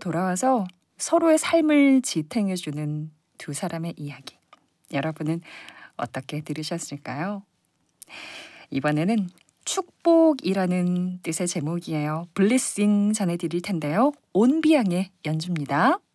돌아와서 서로의 삶을 지탱해주는 두 사람의 이야기. 여러분은 어떻게 들으셨을까요? 이번에는 축복이라는 뜻의 제목이에요. 블레싱 전해드릴 텐데요. 온비양의 연주입니다.